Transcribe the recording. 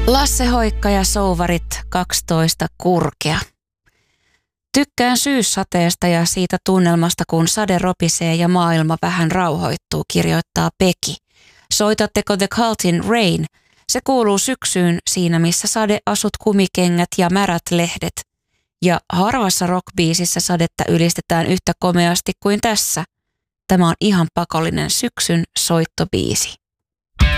Lasse Hoikka ja Souvarit 12 kurkea. Tykkään syyssateesta ja siitä tunnelmasta, kun sade ropisee ja maailma vähän rauhoittuu, kirjoittaa Peki. Soitatteko The Cultin Rain? Se kuuluu syksyyn siinä, missä sade, asut, kumikengät ja märät lehdet. Ja harvassa rockbiisissä sadetta ylistetään yhtä komeasti kuin tässä. Tämä on ihan pakollinen syksyn soittobiisi.